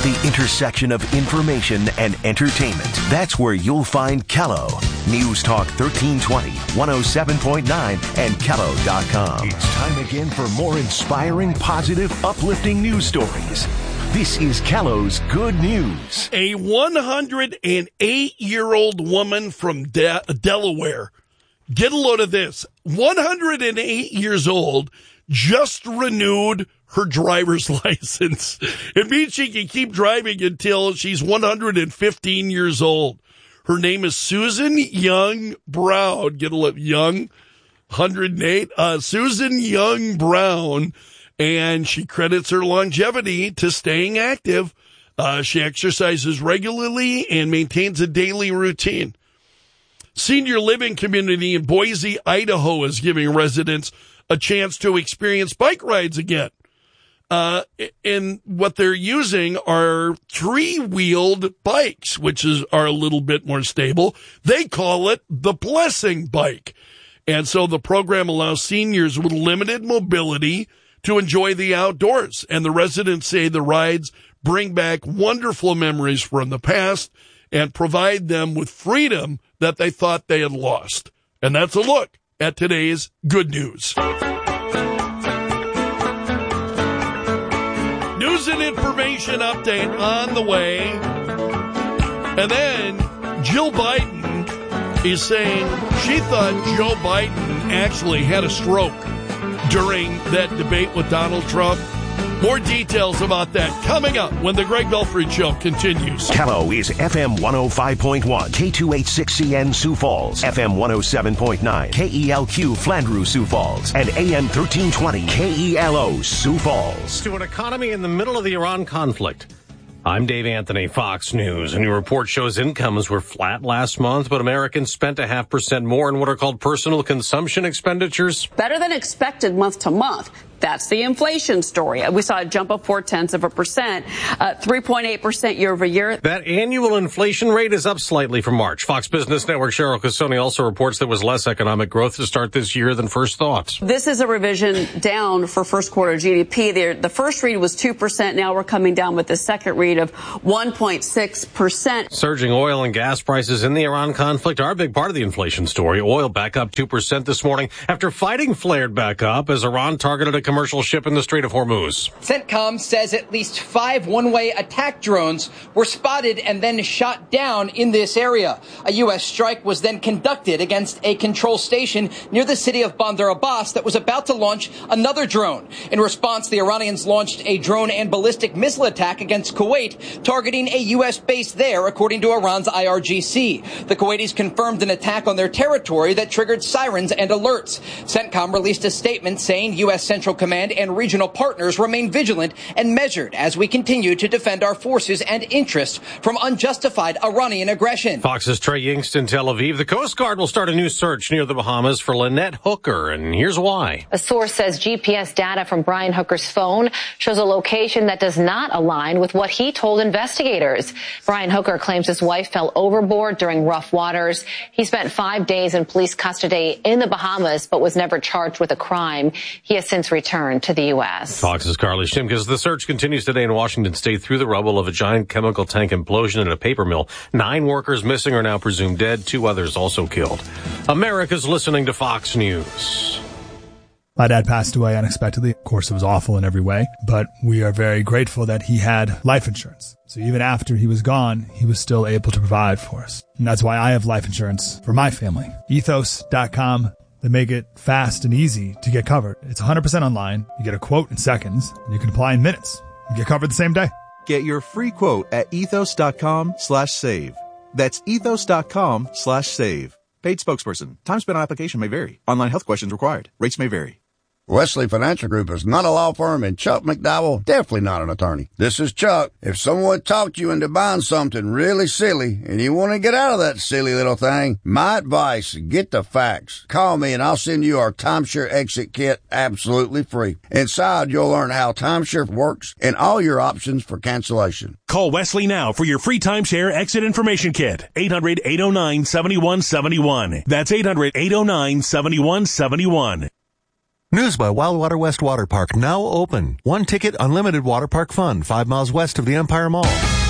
At the intersection of information and entertainment, that's where you'll find Kello. News Talk 1320, 107.9, and Kello.com. It's time again for more inspiring, positive, uplifting news stories. This is Kello's Good News. A 108-year-old woman from Delaware. Get a load of this. 108 years old, just renewed her driver's license. It means she can keep driving until she's 115 years old. Her name is Susan Young Brown. Get a look. Young, 108. Susan Young Brown. And she credits her longevity to staying active. She exercises regularly and maintains a daily routine. Senior living community in Boise, Idaho is giving residents a chance to experience bike rides again. And what they're using are three-wheeled bikes, which are a little bit more stable. They call it the Blessing Bike. And so the program allows seniors with limited mobility to enjoy the outdoors. And the residents say the rides bring back wonderful memories from the past and provide them with freedom that they thought they had lost. And that's a look at today's Good News. News and information update on the way. And then Jill Biden is saying she thought Joe Biden actually had a stroke during that debate with Donald Trump. More details about that coming up when the Greg Belfry Show continues. Kello is FM 105.1, K286CN Sioux Falls, FM 107.9, KELQ Flandreau Sioux Falls, and AM 1320 KELO Sioux Falls. To an economy in the middle of the Iran conflict. I'm Dave Anthony, Fox News. A new report shows incomes were flat last month, but Americans spent 0.5% more in what are called personal consumption expenditures. Better than expected month to month. That's the inflation story. We saw a jump of 0.4%, 3.8% year over year. That annual inflation rate is up slightly from March. Fox Business Network Cheryl Casoni also reports there was less economic growth to start this year than first thought. This is a revision down for first quarter GDP. The first read was 2%. Now we're coming down with the second read of 1.6%. Surging oil and gas prices in the Iran conflict are a big part of the inflation story. Oil back up 2% this morning after fighting flared back up as Iran targeted a commercial ship in the Strait of Hormuz. CENTCOM says at least 5 one-way attack drones were spotted and then shot down in this area. A U.S. strike was then conducted against a control station near the city of Bandar Abbas that was about to launch another drone. In response, the Iranians launched a drone and ballistic missile attack against Kuwait, targeting a U.S. base there, according to Iran's IRGC. The Kuwaitis confirmed an attack on their territory that triggered sirens and alerts. CENTCOM released a statement saying U.S. Central Command and regional partners remain vigilant and measured as we continue to defend our forces and interests from unjustified Iranian aggression. Fox's Trey Yingst in Tel Aviv. The Coast Guard will start a new search near the Bahamas for Lynette Hooker, and here's why. A source says GPS data from Brian Hooker's phone shows a location that does not align with what he told investigators. Brian Hooker claims his wife fell overboard during rough waters. He spent 5 days in police custody in the Bahamas, but was never charged with a crime. He has since returned to the U.S. Fox's Carly Shimkus. The search continues today in Washington State through the rubble of a giant chemical tank implosion at a paper mill. 9 workers missing are now presumed dead. 2 others also killed. America's listening to Fox News. My dad passed away unexpectedly. Of course, it was awful in every way, but we are very grateful that he had life insurance. So even after he was gone, he was still able to provide for us. And that's why I have life insurance for my family. Ethos.com. They make it fast and easy to get covered. It's 100% online. You get a quote in seconds, and you can apply in minutes. You get covered the same day. Get your free quote at ethos.com/save. That's ethos.com/save. Paid spokesperson. Time spent on application may vary. Online health questions required. Rates may vary. Wesley Financial Group is not a law firm, and Chuck McDowell definitely not an attorney. This is Chuck. If someone talked you into buying something really silly and you want to get out of that silly little thing, my advice, get the facts. Call me and I'll send you our timeshare exit kit absolutely free. Inside, you'll learn how timeshare works and all your options for cancellation. Call Wesley now for your free timeshare exit information kit. 800-809-7171. That's 800-809-7171. News by Wildwater West Water Park, now open. One ticket, unlimited water park fun, 5 miles west of the Empire Mall.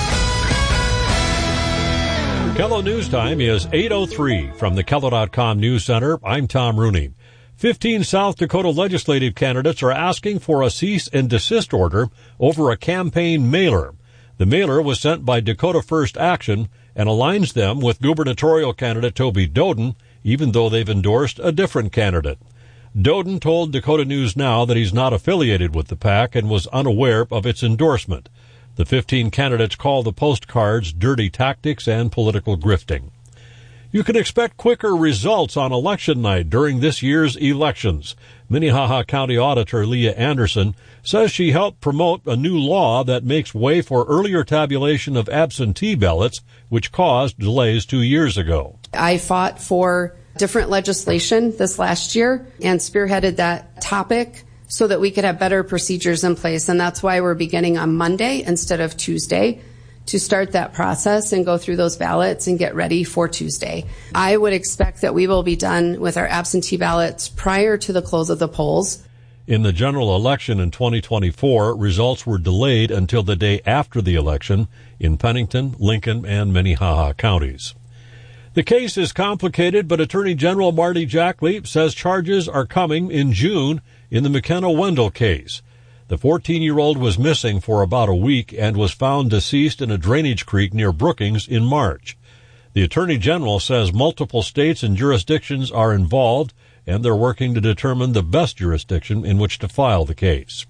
KELO News Time is 8:03 from the KELO.com News Center. I'm Tom Rooney. 15 South Dakota legislative candidates are asking for a cease and desist order over a campaign mailer. The mailer was sent by Dakota First Action and aligns them with gubernatorial candidate Toby Doden, even though they've endorsed a different candidate. Doden told Dakota News Now that he's not affiliated with the PAC and was unaware of its endorsement. The 15 candidates call the postcards dirty tactics and political grifting. You can expect quicker results on election night during this year's elections. Minnehaha County Auditor Leah Anderson says she helped promote a new law that makes way for earlier tabulation of absentee ballots, which caused delays 2 years ago. I fought for different legislation this last year and spearheaded that topic so that we could have better procedures in place. And that's why we're beginning on Monday instead of Tuesday to start that process and go through those ballots and get ready for Tuesday. I would expect that we will be done with our absentee ballots prior to the close of the polls. In the general election in 2024, results were delayed until the day after the election in Pennington, Lincoln, and Minnehaha counties. The case is complicated, but Attorney General Marty Jackley says charges are coming in June in the McKenna-Wendell case. The 14-year-old was missing for about a week and was found deceased in a drainage creek near Brookings in March. The Attorney General says multiple states and jurisdictions are involved, and they're working to determine the best jurisdiction in which to file the case.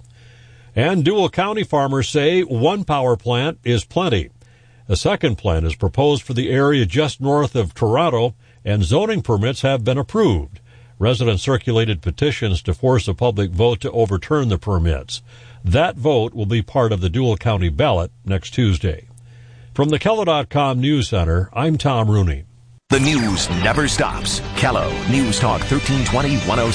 And Dual County farmers say one power plant is plenty. A second plant is proposed for the area just north of Toronto, and zoning permits have been approved. Residents circulated petitions to force a public vote to overturn the permits. That vote will be part of the Dual County ballot next Tuesday. From the KELO.com News Center, I'm Tom Rooney. The news never stops. KELO News Talk 1320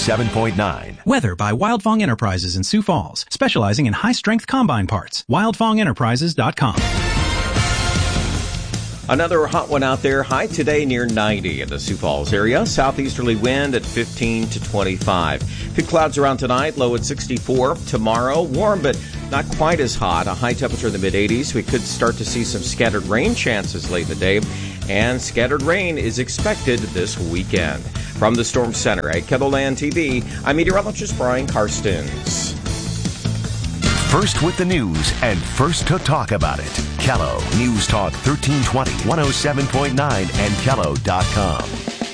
107.9. Weather by Wildfong Enterprises in Sioux Falls, specializing in high-strength combine parts. WildfongEnterprises.com. Another hot one out there. High today near 90 in the Sioux Falls area. Southeasterly wind at 15 to 25. Few clouds around tonight. Low at 64. Tomorrow, warm but not quite as hot. A high temperature in the mid-80s. We could start to see some scattered rain chances late in the day. And scattered rain is expected this weekend. From the Storm Center at KELOLAND TV, I'm meteorologist Brian Karstens. First with the news and first to talk about it. KELO News Talk 1320 107.9 and KELO.com.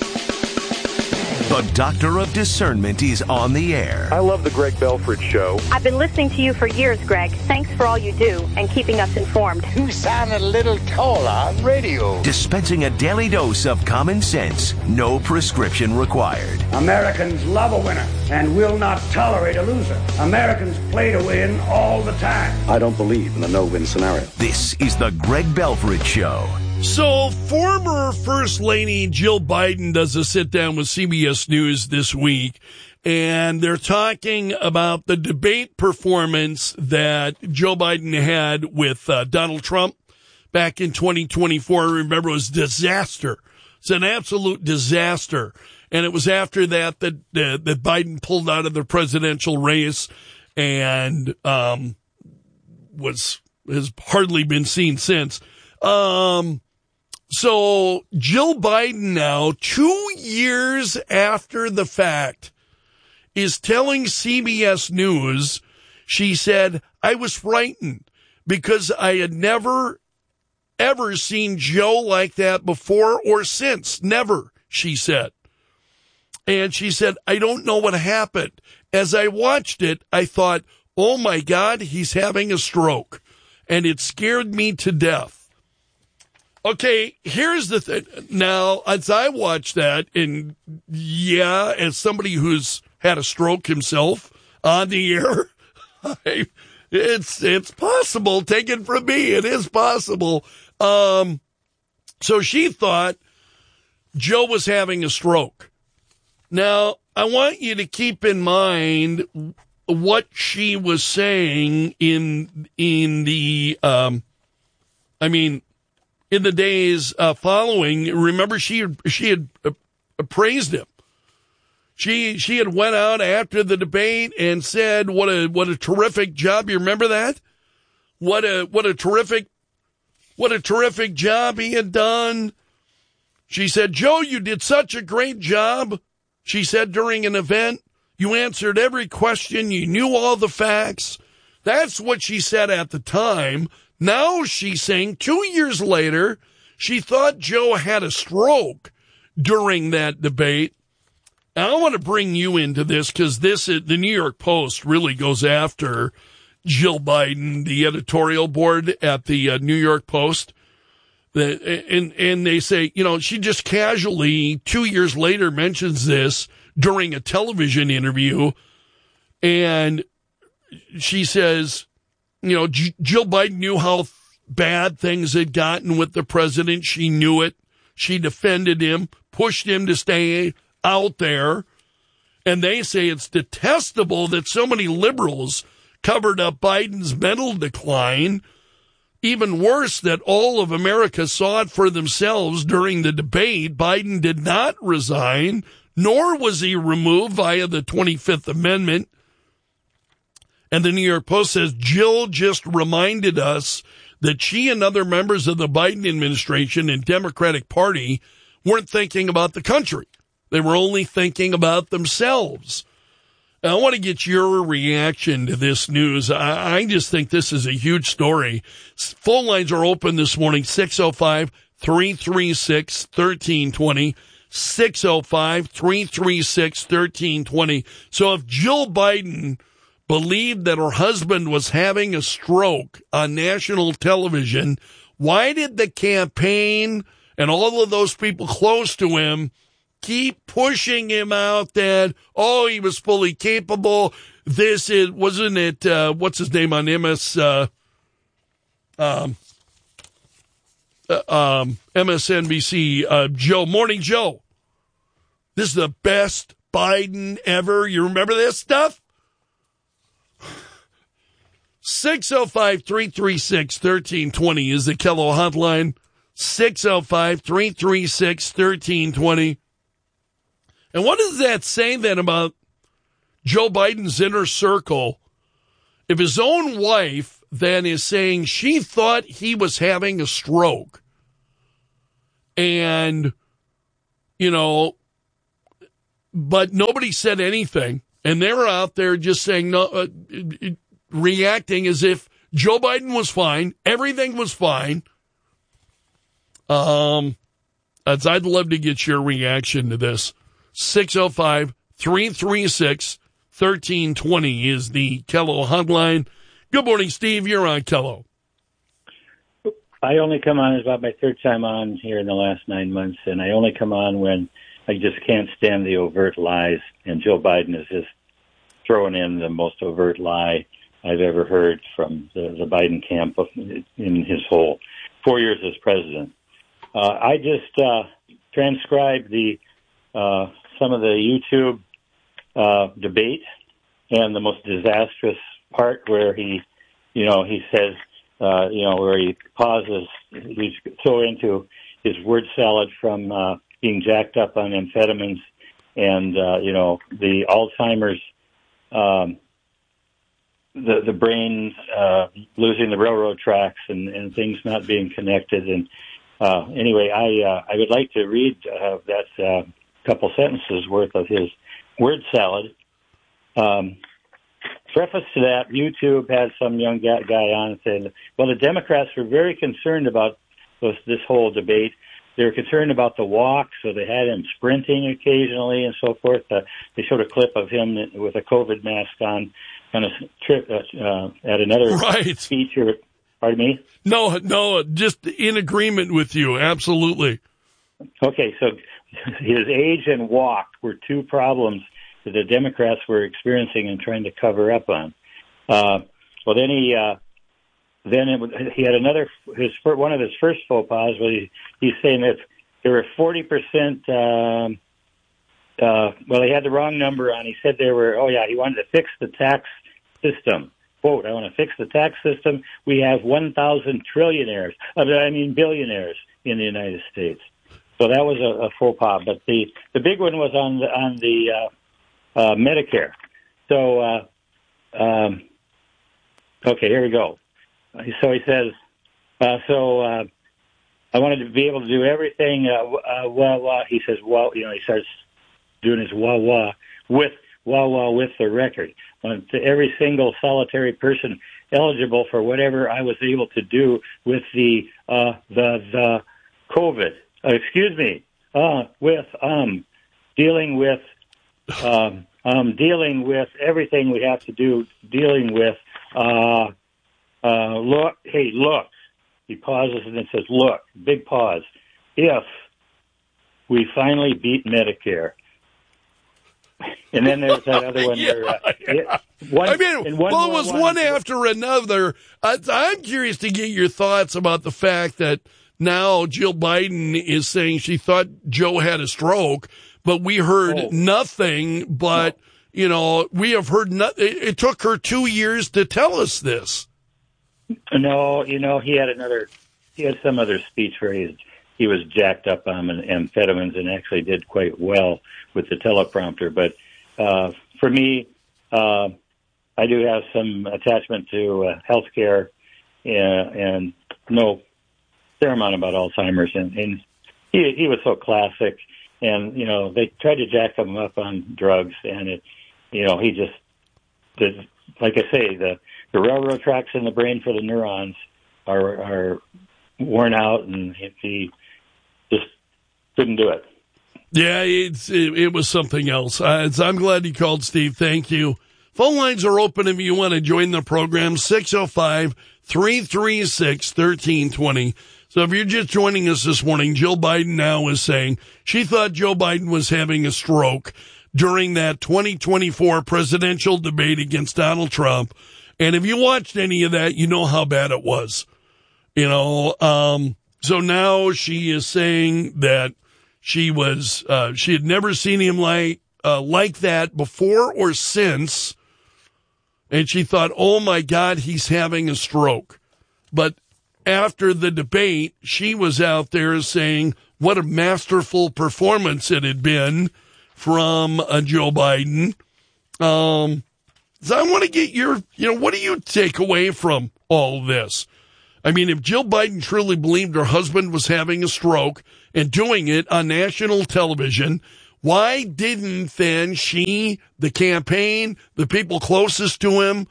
The Doctor of Discernment is on the air. I love the Greg Belford Show. I've been listening to you for years, Greg. Thanks for all you do and keeping us informed. You sound a little taller on radio. Dispensing a daily dose of common sense. No prescription required. Americans love a winner and will not tolerate a loser. Americans play to win all the time. I don't believe in a no-win scenario. This is the Greg Belford Show. So, former First Lady Jill Biden does a sit-down with CBS News this week, and they're talking about the debate performance that Joe Biden had with Donald Trump back in 2024. Remember, it was a disaster. It's an absolute disaster. And it was after that that Biden pulled out of the presidential race and has hardly been seen since. So Jill Biden now, 2 years after the fact, is telling CBS News, she said, I was frightened because I had never, ever seen Joe like that before or since. Never, she said. And she said, I don't know what happened. As I watched it, I thought, oh my God, he's having a stroke. And it scared me to death. Okay, here's the thing. Now, as I watch that, and yeah, as somebody who's had a stroke himself on the air, it's possible. Take it from me. It is possible. So she thought Joe was having a stroke. Now, I want you to keep in mind what she was saying in the days following. Remember, she had praised him. She had went out after the debate and said what a terrific job. You remember that? What a terrific job he had done. She said, Joe, you did such a great job. She said during an event, you answered every question. You knew all the facts. That's what she said at the time. Now she's saying 2 years later, she thought Joe had a stroke during that debate. And I want to bring you into this because the New York Post really goes after Jill Biden, the editorial board at the New York Post. And they say, she just casually 2 years later mentions this during a television interview. And she says, Jill Biden knew how bad things had gotten with the president. She knew it. She defended him, pushed him to stay out there. And they say it's detestable that so many liberals covered up Biden's mental decline. Even worse, that all of America saw it for themselves during the debate. Biden did not resign, nor was he removed via the 25th Amendment. And the New York Post says Jill just reminded us that she and other members of the Biden administration and Democratic Party weren't thinking about the country. They were only thinking about themselves. I want to get your reaction to this news. I just think this is a huge story. Phone lines are open this morning, 605-336-1320, 605-336-1320. So if Jill Biden believed that her husband was having a stroke on national television, why did the campaign and all of those people close to him keep pushing him out that, he was fully capable? Wasn't it, what's his name on MSNBC, Joe, Morning Joe. This is the best Biden ever. You remember this stuff? 605-336-1320 is the Kello hotline. 605-336-1320. And what does that say then about Joe Biden's inner circle? If his own wife then is saying she thought he was having a stroke and, but nobody said anything, and they were out there just saying no, reacting as if Joe Biden was fine, everything was fine. I'd love to get your reaction to this. 605-336-1320 is the Kello hotline. Good morning, Steve. You're on Kello. I only come on, it's about my third time on here in the last 9 months, and I only come on when I just can't stand the overt lies, and Joe Biden is just throwing in the most overt lie I've ever heard from the Biden camp in his whole 4 years as president. I just transcribed some of the YouTube debate, and the most disastrous part where he says, where he pauses, he's so into his word salad from being jacked up on amphetamines and, the Alzheimer's, the brain losing the railroad tracks and things not being connected. And anyway, I would like to read that couple sentences worth of his word salad. Preface to that, YouTube had some young guy on and said, well, the Democrats were very concerned about this whole debate. They were concerned about the walk, so they had him sprinting occasionally and so forth. They showed a clip of him with a COVID mask on a trip at another speech. Pardon me? No, just in agreement with you. Absolutely. Okay, so his age and walk were two problems that the Democrats were experiencing and trying to cover up on. Well, then he had one of his first faux pas was he's saying that there were 40%. Well, he had the wrong number on. He said there were. He wanted to fix the tax system. Quote, I want to fix the tax system. We have 1,000 billionaires in the United States. So that was a faux pas. But the big one was on the Medicare. So, okay, here we go. So he says, I wanted to be able to do everything, he says, he starts doing his with the record. To every single solitary person eligible for whatever I was able to do with the COVID. Dealing with everything we have to do, dealing with, look, he pauses and then says, look, big pause, if we finally beat Medicare. And then there's that other one. It was one after another. I'm curious to get your thoughts about the fact that now Jill Biden is saying she thought Joe had a stroke, but we heard nothing. But, we have heard nothing. It took her 2 years to tell us this. No, he had some other speech where he was jacked up on amphetamines and actually did quite well with the teleprompter. But for me, I do have some attachment to healthcare and know a fair amount about Alzheimer's. And he was so classic. And, they tried to jack him up on drugs. And, he just did, like I say, the railroad tracks in the brain for the neurons are worn out, and he just couldn't do it. Yeah, it was something else. I'm glad you called, Steve. Thank you. Phone lines are open if you want to join the program, 605-336-1320. So if you're just joining us this morning, Jill Biden now is saying she thought Joe Biden was having a stroke during that 2024 presidential debate against Donald Trump. And if you watched any of that, you know how bad it was. So now she is saying that she had never seen him like that before or since. And she thought, oh my God, he's having a stroke. But after the debate, she was out there saying what a masterful performance it had been from Joe Biden. So I want to get your, what do you take away from all of this? I mean, if Jill Biden truly believed her husband was having a stroke and doing it on national television, why didn't then she, the campaign, the people closest to him,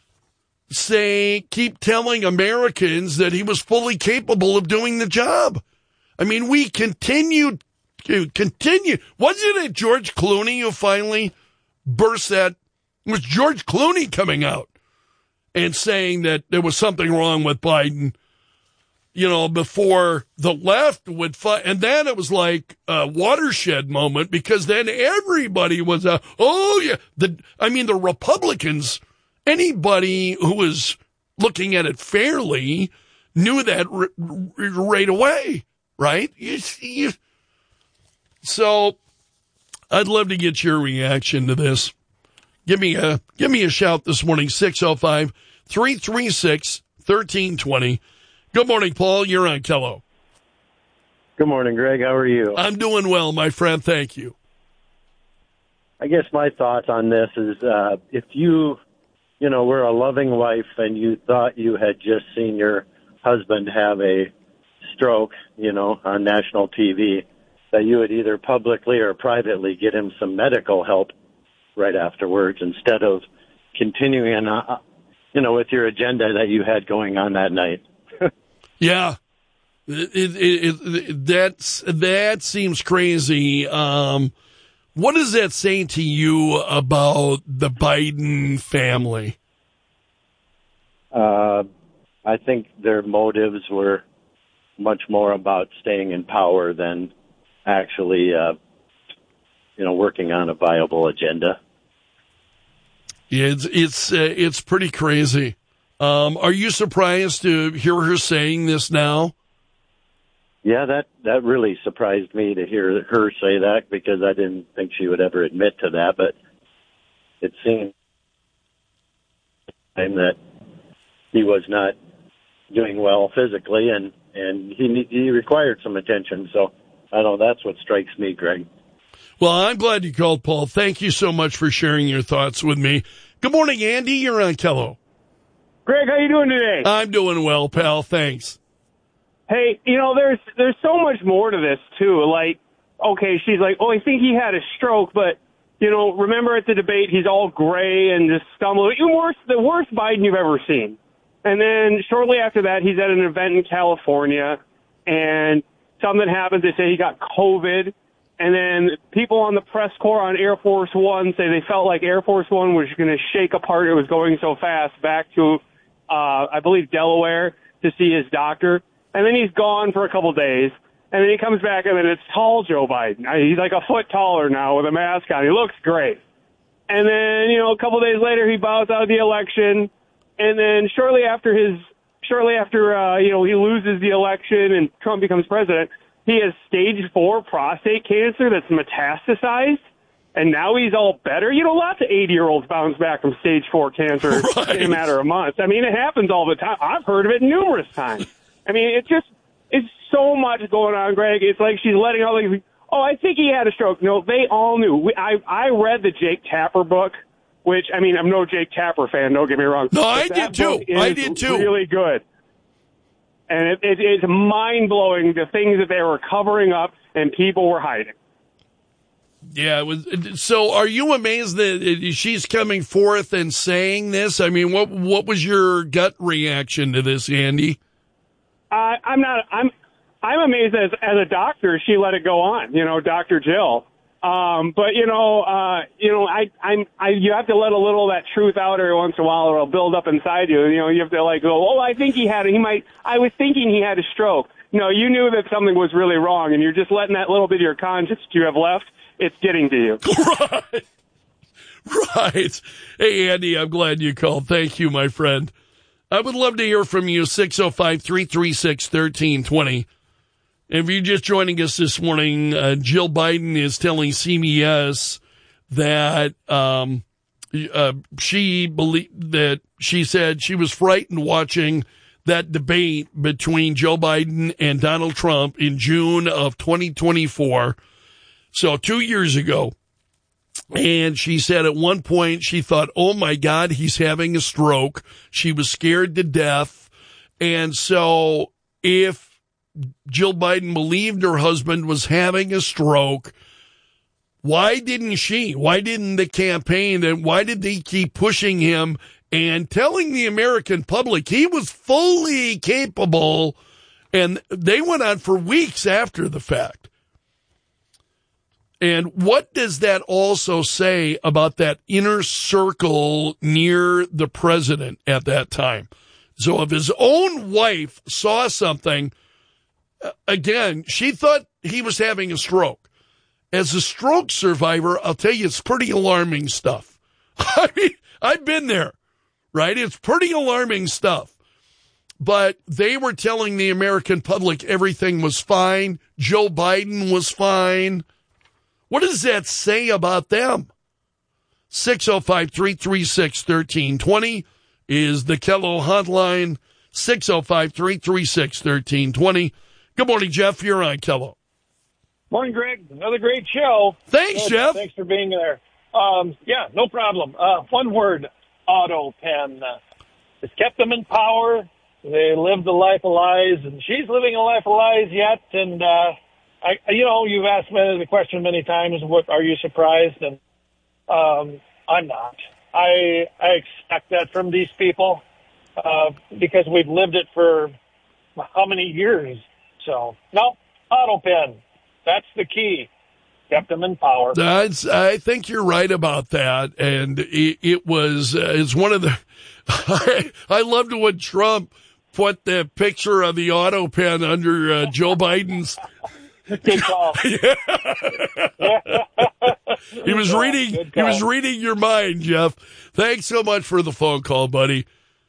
keep telling Americans that he was fully capable of doing the job? I mean, we continue. Wasn't it George Clooney who finally burst that? It was George Clooney coming out and saying that there was something wrong with Biden, before the left would fight. And then it was like a watershed moment, because then everybody was, the Republicans, anybody who was looking at it fairly knew that right away, right? So I'd love to get your reaction to this. Give me a shout this morning, 605-336-1320. Good morning, Paul. You're on Kello. Good morning, Greg. How are you? I'm doing well, my friend. Thank you. I guess my thoughts on this is if you were a loving wife and you thought you had just seen your husband have a stroke, on national TV, that you would either publicly or privately get him some medical help right afterwards, instead of continuing on, with your agenda that you had going on that night. Yeah, that seems crazy. What does that say to you about the Biden family? I think their motives were much more about staying in power than actually, working on a viable agenda. It's pretty crazy. Are you surprised to hear her saying this now? Yeah, that really surprised me to hear her say that, because I didn't think she would ever admit to that. But it seemed that he was not doing well physically, and he required some attention. So I don't know. That's what strikes me, Greg. Well, I'm glad you called, Paul. Thank you so much for sharing your thoughts with me. Good morning, Andy. You're on Kello. Greg, how you doing today? I'm doing well, pal. Thanks. Hey, there's so much more to this, too. Like, okay, she's like, oh, I think he had a stroke, but, remember at the debate, he's all gray and just stumbling. The worst Biden you've ever seen. And then shortly after that, he's at an event in California, and something happens. They say he got COVID. And then people on the press corps on Air Force One say they felt like Air Force One was going to shake apart. It was going so fast back to, I believe, Delaware to see his doctor. And then he's gone for a couple days. And then he comes back, and then it's tall Joe Biden. He's like a foot taller now with a mask on. He looks great. And then, a couple days later, he bows out of the election. And then shortly after he loses the election and Trump becomes president, he has stage 4 prostate cancer that's metastasized, and now he's all better. Lots of 80-year-olds bounce back from stage 4 cancer in a matter of months. I mean, it happens all the time. I've heard of it numerous times. I mean, it's so much going on, Greg. It's like she's letting out, like, oh, I think he had a stroke. No, they all knew. I read the Jake Tapper book, which, I mean, I'm no Jake Tapper fan, don't get me wrong. No, I did too. Really good. And it's mind-blowing the things that they were covering up and people were hiding. Yeah, it was. So are you amazed that she's coming forth and saying this? I mean, what was your gut reaction to this, Andy? I'm not. I'm amazed as a doctor she let it go on. Dr. Jill. But you have to let a little of that truth out every once in a while, or it'll build up inside you. You have to go, oh, I think I was thinking he had a stroke. No, you knew that something was really wrong, and you're just letting that little bit of your conscience you have left, it's getting to you. Right. Hey, Andy, I'm glad you called. Thank you, my friend. I would love to hear from you, 605-336-1320. If you're just joining us this morning, Jill Biden is telling CBS that she said she was frightened watching that debate between Joe Biden and Donald Trump in June of 2024, so 2 years ago. And she said at one point she thought, oh, my God, he's having a stroke. She was scared to death. And so if Jill Biden believed her husband was having a stroke, why didn't the campaign, and why did they keep pushing him and telling the American public he was fully capable? And they went on for weeks after the fact. And what does that also say about that inner circle near the president at that time? So if his own wife saw something, again, she thought he was having a stroke. As a stroke survivor, I'll tell you, it's pretty alarming stuff. I mean, I've been there, right? It's pretty alarming stuff. But they were telling the American public everything was fine. Joe Biden was fine. What does that say about them? 605-336-1320 is the Kello hotline. 605-336-1320. Good morning, Jeff. You're on Kello. Morning, Greg. Another great show. Thanks, Jeff. Thanks for being there. Yeah, no problem. One word, auto pen. It's kept them in power. They lived a life of lies, and she's living a life of lies yet. And, you've asked me the question many times, what are you surprised? And I'm not. I expect that from these people because we've lived it for how many years? So, no, auto pen. That's the key. Kept them in power. I think you're right about that. And it's one of the, I loved when Trump put the picture of the auto pen under Joe Biden's. Good call. He was reading your mind, Jeff. Thanks so much for the phone call, buddy.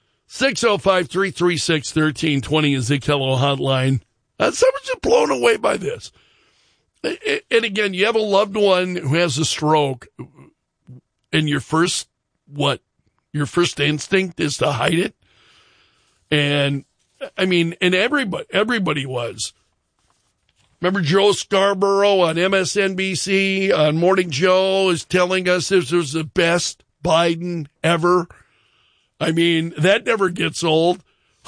605-336-1320 is the Kello hotline. Someone's just blown away by this. And again, you have a loved one who has a stroke, and your first instinct is to hide it. And I mean, and everybody was. Remember Joe Scarborough on MSNBC on Morning Joe is telling us this was the best Biden ever? I mean, that never gets old.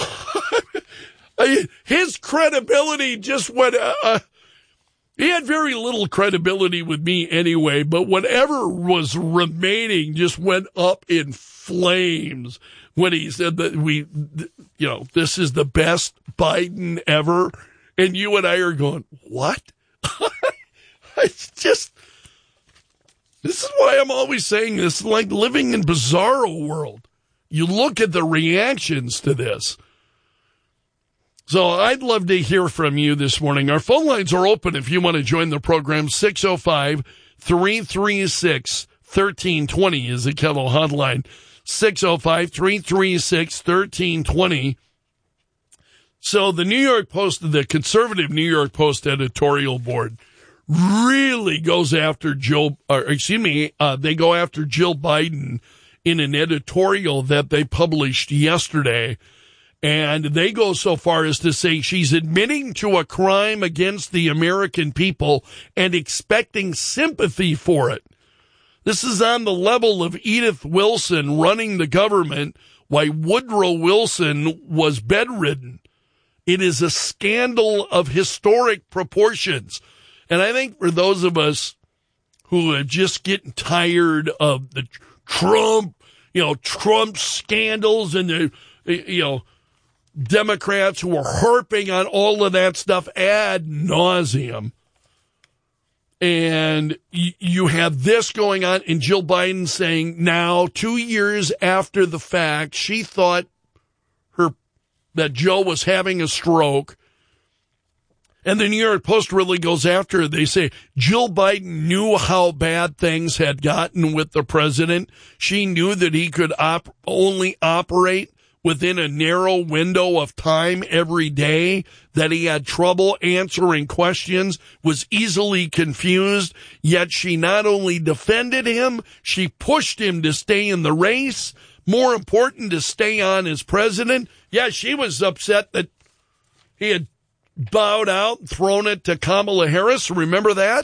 His credibility just went... he had very little credibility with me anyway, but whatever was remaining just went up in flames when he said that this is the best Biden ever. And you and I are going, what? It's just, this is why I'm always saying this, like living in bizarro world. You look at the reactions to this. So I'd love to hear from you this morning. Our phone lines are open if you want to join the program. 605-336-1320 is the Kettle hotline. 605-336-1320. So the New York Post, the conservative New York Post editorial board really goes after they go after Jill Biden in an editorial that they published yesterday. And they go so far as to say she's admitting to a crime against the American people and expecting sympathy for it. This is on the level of Edith Wilson running the government while Woodrow Wilson was bedridden. It is a scandal of historic proportions. And I think for those of us who are just getting tired of the Trump scandals and the, Democrats who are harping on all of that stuff ad nauseum. And you have this going on, and Jill Biden saying now, 2 years after the fact, she thought that Joe was having a stroke. And the New York Post really goes after her. They say Jill Biden knew how bad things had gotten with the president. She knew that he could only operate within a narrow window of time every day, that he had trouble answering questions, was easily confused, yet she not only defended him, she pushed him to stay in the race. More important, to stay on as president. Yeah, she was upset that he had bowed out and thrown it to Kamala Harris. Remember that?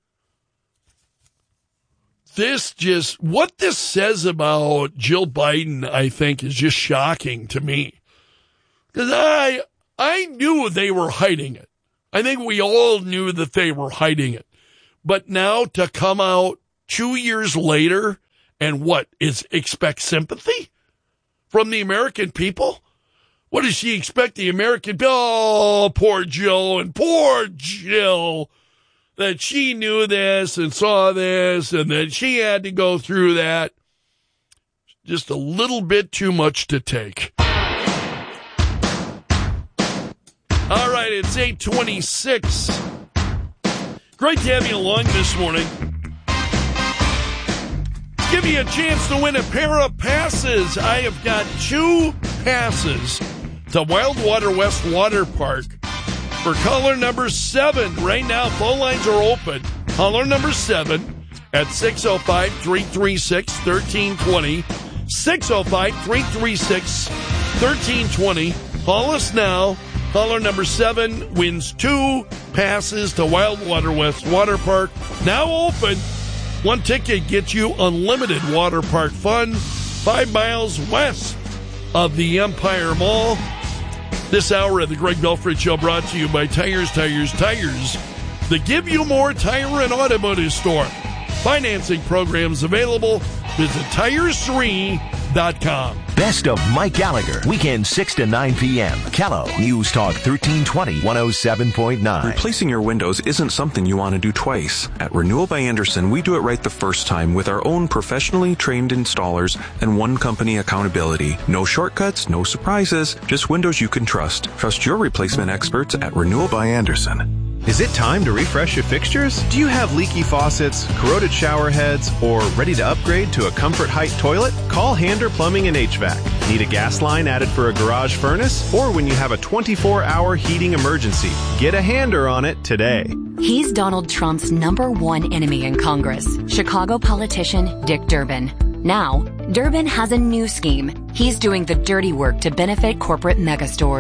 What this says about Jill Biden, I think, is just shocking to me. Because I knew they were hiding it. I think we all knew that they were hiding it. But now to come out 2 years later and expect sympathy from the American people? What does she expect the American people? Oh, poor Jill, that she knew this and saw this and that she had to go through that. Just a little bit too much to take. All right, it's 8:26. Great to have you along this morning. Give me a chance to win a pair of passes. I have got 2 passes to Wildwater West Water Park for caller number 7. Right now, phone lines are open. Caller number 7 at 605-336-1320. 605-336-1320. Call us now. Caller number 7 wins 2 passes to Wildwater West Water Park. Now open. 1 ticket gets you unlimited water park fun 5 miles west of the Empire Mall. This hour of the Greg Belford Show brought to you by Tires, the Give You More Tire and Automotive Store. Financing programs available. Visit Tires3.com. Best of Mike Gallagher. Weekend 6 to 9 p.m. Kello News Talk 1320 107.9. Replacing your windows isn't something you want to do twice. At Renewal by Andersen, we do it right the first time with our own professionally trained installers and one company accountability. No shortcuts, no surprises, just windows you can trust. Trust your replacement experts at Renewal by Andersen. Is it time to refresh your fixtures? Do you have leaky faucets, corroded shower heads, or ready to upgrade to a Comfort Height toilet? Call Hander Plumbing and HVAC. Need a gas line added for a garage furnace? Or when you have a 24-hour heating emergency? Get a Hander on it today. He's Donald Trump's #1 enemy in Congress, Chicago politician Dick Durbin. Now, Durbin has a new scheme. He's doing the dirty work to benefit corporate megastores.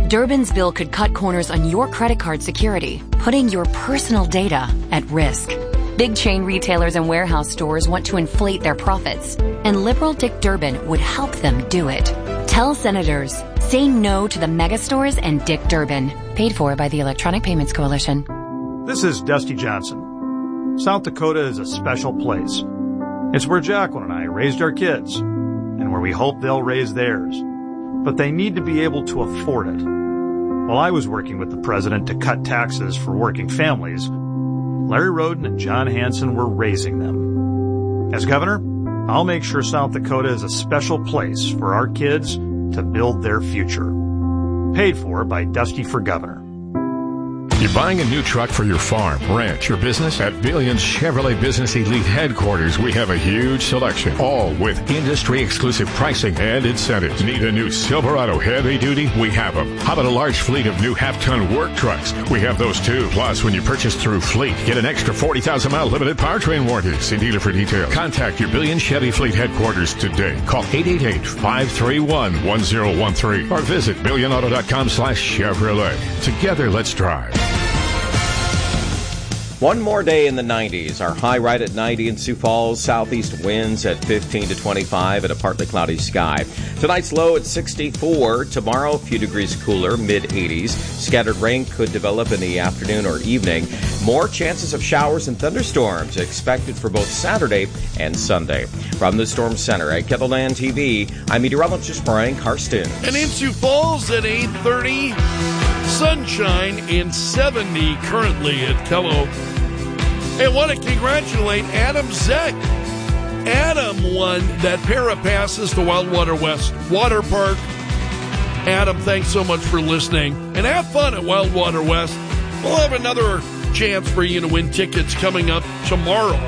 Durbin's bill could cut corners on your credit card security, putting your personal data at risk. Big chain retailers and warehouse stores want to inflate their profits, and liberal Dick Durbin would help them do it. Tell senators, say no to the mega stores and Dick Durbin. Paid for by the Electronic Payments Coalition. This is Dusty Johnson. South Dakota is a special place. It's where Jacqueline and I raised our kids, and where we hope they'll raise theirs. But they need to be able to afford it. While I was working with the president to cut taxes for working families, Larry Roden and John Hanson were raising them. As governor, I'll make sure South Dakota is a special place for our kids to build their future. Paid for by Dusty for Governor. You're buying a new truck for your farm, ranch, or business? At Billions Chevrolet Business Elite Headquarters, we have a huge selection, all with industry-exclusive pricing and incentives. Need a new Silverado heavy duty? We have them. How about a large fleet of new half-ton work trucks? We have those too. Plus, when you purchase through Fleet, get an extra 40,000-mile limited powertrain warranty. See dealer for details. Contact your Billions Chevy Fleet Headquarters today. Call 888-531-1013 or visit billionauto.com/Chevrolet. Together, let's drive. One more day in the 90s. Our high right at 90 in Sioux Falls. Southeast winds at 15 to 25 and a partly cloudy sky. Tonight's low at 64. Tomorrow, a few degrees cooler, mid-80s. Scattered rain could develop in the afternoon or evening. More chances of showers and thunderstorms expected for both Saturday and Sunday. From the Storm Center at Kettleland TV, I'm meteorologist Brian Karsten. And in Sioux Falls at 8:30, sunshine and 70 currently at Kello. I want to congratulate Adam Zeck. Adam won that pair of passes to Wildwater West Water Park. Adam, thanks so much for listening. And have fun at Wildwater West. We'll have another chance for you to win tickets coming up tomorrow.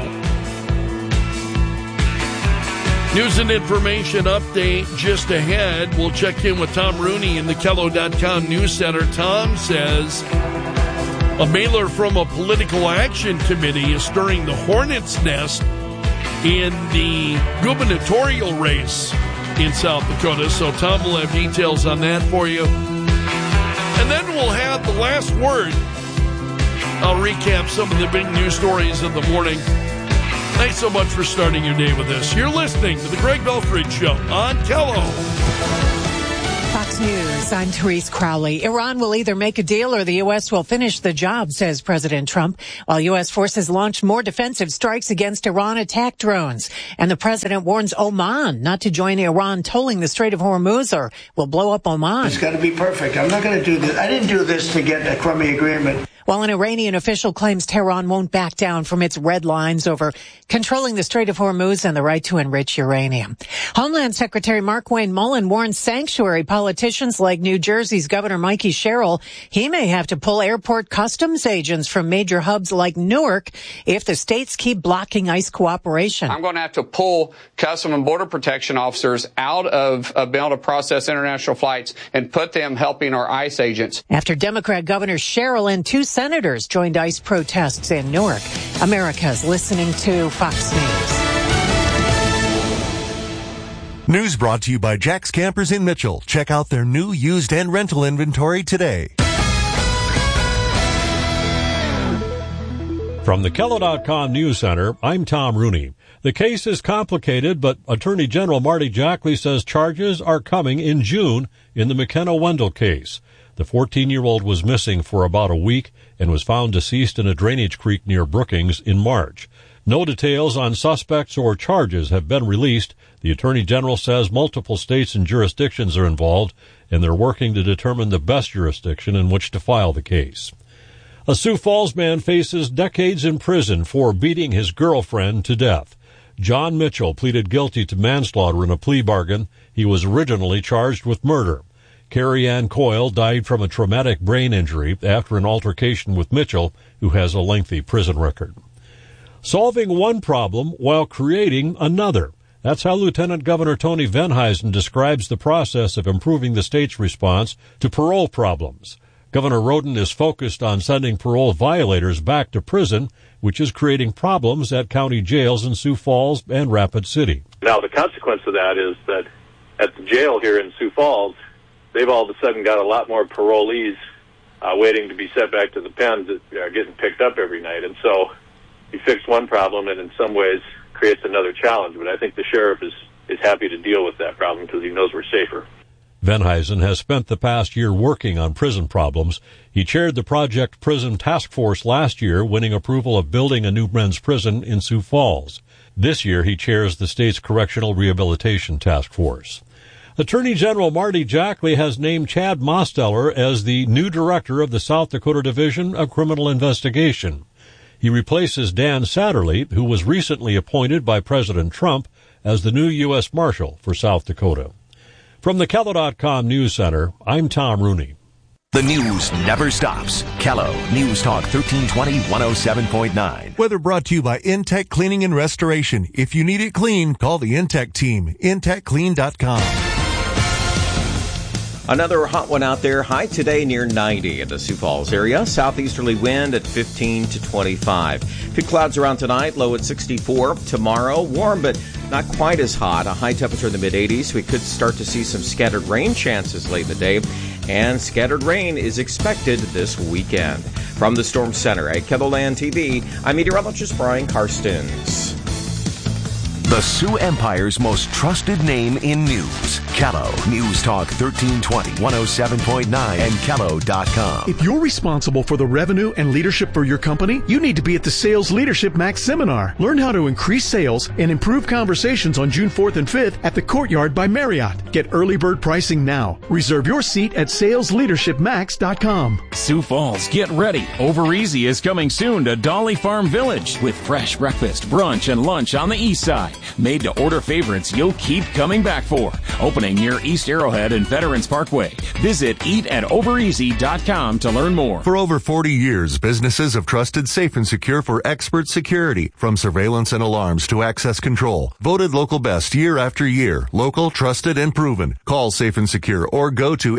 News and information update just ahead. We'll check in with Tom Rooney in the Kello.com News Center. Tom says a mailer from a political action committee is stirring the hornet's nest in the gubernatorial race in South Dakota. So Tom will have details on that for you. And then we'll have the last word. I'll recap some of the big news stories of the morning. Thanks so much for starting your day with us. You're listening to the Greg Belfridge Show on Kello. Fox News, I'm Therese Crowley. Iran will either make a deal or the U.S. will finish the job, says President Trump, while U.S. forces launch more defensive strikes against Iran attack drones. And the president warns Oman not to join Iran tolling the Strait of Hormuz or will blow up Oman. It's got to be perfect. I'm not going to do this. I didn't do this to get a crummy agreement. While an Iranian official claims Tehran won't back down from its red lines over controlling the Strait of Hormuz and the right to enrich uranium. Homeland Secretary Mark Wayne Mullen warns sanctuary politicians like New Jersey's Governor Mikey Sherrill he may have to pull airport customs agents from major hubs like Newark if the states keep blocking ICE cooperation. I'm going to have to pull Customs and Border Protection officers out of being able to process international flights and put them helping our ICE agents. After Democrat Governor Sherrill and two senators joined ICE protests in Newark. America's listening to Fox News. News brought to you by Jack's Campers in Mitchell. Check out their new used and rental inventory today. From the Kello.com News Center, I'm Tom Rooney. The case is complicated, but Attorney General Marty Jackley says charges are coming in June in the McKenna-Wendell case. The 14-year-old was missing for about a week and was found deceased in a drainage creek near Brookings in March. No details on suspects or charges have been released. The Attorney General says multiple states and jurisdictions are involved, and they're working to determine the best jurisdiction in which to file the case. A Sioux Falls man faces decades in prison for beating his girlfriend to death. John Mitchell pleaded guilty to manslaughter in a plea bargain. He was originally charged with murder. Carrie Ann Coyle died from a traumatic brain injury after an altercation with Mitchell, who has a lengthy prison record. Solving one problem while creating another. That's how Lieutenant Governor Tony Venheisen describes the process of improving the state's response to parole problems. Governor Roden is focused on sending parole violators back to prison, which is creating problems at county jails in Sioux Falls and Rapid City. Now, the consequence of that is that at the jail here in Sioux Falls, they've all of a sudden got a lot more parolees waiting to be sent back to the pens that are getting picked up every night. And so you fix one problem and in some ways creates another challenge. But I think the sheriff is happy to deal with that problem because he knows we're safer. Venhuizen has spent the past year working on prison problems. He chaired the Project Prison Task Force last year, winning approval of building a new men's prison in Sioux Falls. This year, he chairs the state's Correctional Rehabilitation Task Force. Attorney General Marty Jackley has named Chad Mosteller as the new director of the South Dakota Division of Criminal Investigation. He replaces Dan Satterley, who was recently appointed by President Trump as the new U.S. Marshal for South Dakota. From the KELO.com News Center, I'm Tom Rooney. The news never stops. KELO News Talk 1320 107.9. Weather brought to you by Intech Cleaning and Restoration. If you need it clean, call the Intech team. IntechClean.com. Another hot one out there. High today near 90 in the Sioux Falls area. Southeasterly wind at 15 to 25. Few clouds around tonight. Low at 64. Tomorrow, warm but not quite as hot. A high temperature in the mid-80s. We could start to see some scattered rain chances late in the day. And scattered rain is expected this weekend. From the Storm Center at KELOLAND TV, I'm meteorologist Brian Karstens. The Sioux Empire's most trusted name in news. KELO News Talk 1320 107.9 and KELO.com. If you're responsible for the revenue and leadership for your company, you need to be at the Sales Leadership Max Seminar. Learn how to increase sales and improve conversations on June 4th and 5th at the Courtyard by Marriott. Get early bird pricing now. Reserve your seat at salesleadershipmax.com. Sioux Falls, get ready. Over Easy is coming soon to Dolly Farm Village with fresh breakfast, brunch, and lunch on the east side. Made to order favorites you'll keep coming back for. Opening near East Arrowhead and Veterans Parkway. Visit eatatoveraeasy.com to learn more. For over 40 years, businesses have trusted Safe and Secure for expert security, from surveillance and alarms to access control. Voted local best year after year. Local, trusted, and proven. Call Safe and Secure or go to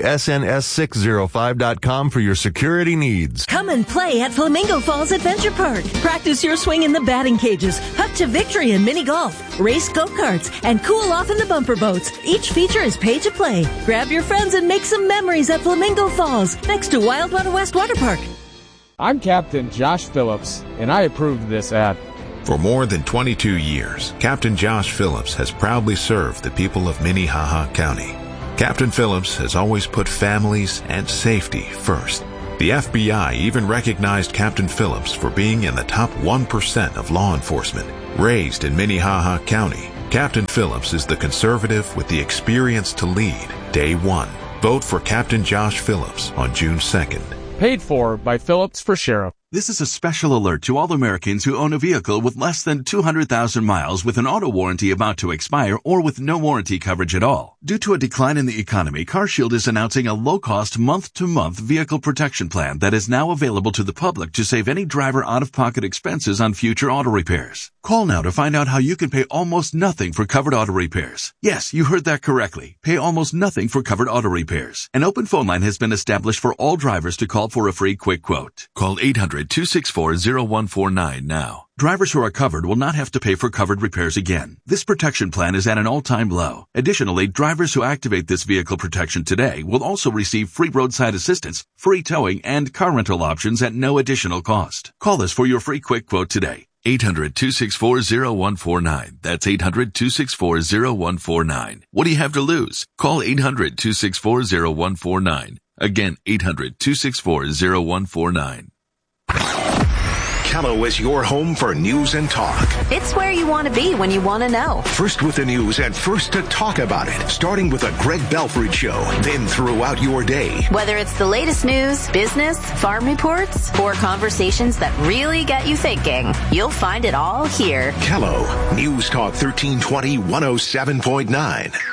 sns605.com for your security needs. Come and play at Flamingo Falls Adventure Park. Practice your swing in the batting cages, putt to victory in mini golf, race go-karts, and cool off in the bumper boats. Each feature is pay to play. Grab your friends and make some memories at Flamingo Falls, next to Wildwater West Water Park. I'm Captain Josh Phillips, and I approve this ad. For more than 22 years, Captain Josh Phillips has proudly served the people of Minnehaha County. Captain Phillips has always put families and safety first. The FBI even recognized Captain Phillips for being in the top 1% of law enforcement. Raised in Minnehaha County, Captain Phillips is the conservative with the experience to lead day one. Vote for Captain Josh Phillips on June 2nd. Paid for by Phillips for Sheriff. This is a special alert to all Americans who own a vehicle with less than 200,000 miles with an auto warranty about to expire or with no warranty coverage at all. Due to a decline in the economy, CarShield is announcing a low-cost month-to-month vehicle protection plan that is now available to the public to save any driver out-of-pocket expenses on future auto repairs. Call now to find out how you can pay almost nothing for covered auto repairs. Yes, you heard that correctly. Pay almost nothing for covered auto repairs. An open phone line has been established for all drivers to call for a free quick quote. Call 800-264-0149 now. Drivers who are covered will not have to pay for covered repairs again. This protection plan is at an all-time low. Additionally, drivers who activate this vehicle protection today will also receive free roadside assistance, free towing, and car rental options at no additional cost. Call us for your free quick quote today. 800-264-0149. That's 800-264-0149. What do you have to lose? Call 800-264-0149. Again, 800-264-0149. KELO is your home for news and talk. It's where you want to be when you want to know. First with the news and first to talk about it. Starting with the Greg Belford Show, then throughout your day. Whether it's the latest news, business, farm reports, or conversations that really get you thinking, you'll find it all here. KELO News Talk 1320 107.9.